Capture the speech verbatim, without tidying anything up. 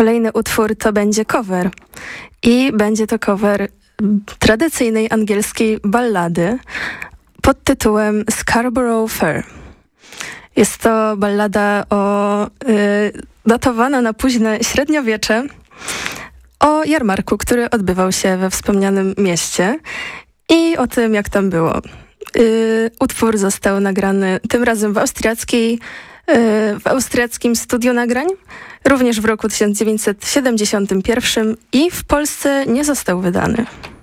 Kolejny utwór to będzie cover. I będzie to cover tradycyjnej angielskiej ballady pod tytułem Scarborough Fair. Jest to ballada o, y, datowana na późne średniowiecze, o jarmarku, który odbywał się we wspomnianym mieście i o tym, jak tam było. Y, utwór został nagrany tym razem w austriackiej, y, w austriackim studiu nagrań, również w roku tysiąc dziewięćset siedemdziesiątym pierwszym i w Polsce nie został wydany.